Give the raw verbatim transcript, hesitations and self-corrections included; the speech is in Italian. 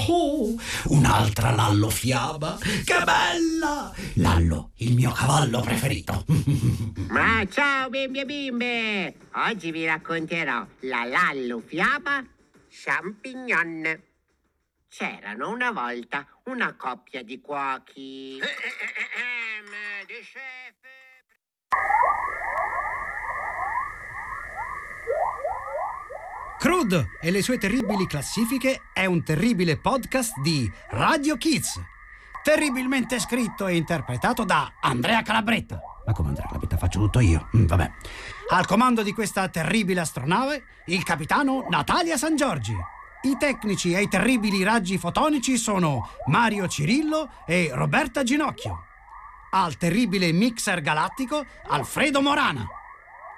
Oh, un'altra Lallo fiaba. Che bella! Lallo, il mio cavallo preferito. Ma ciao bimbi e bimbe! Oggi vi racconterò la Lallo fiaba Champignon. C'erano una volta una coppia di cuochi. Crude e le sue terribili classifiche è un terribile podcast di Radio Kids, terribilmente scritto e interpretato da Andrea Calabretta. Ma come Andrea Calabretta faccio tutto io? Mm, vabbè. Al comando di questa terribile astronave, il capitano Natalia San Giorgi. I tecnici e i terribili raggi fotonici sono Mario Cirillo e Roberta Ginocchio. Al terribile mixer galattico, Alfredo Morana.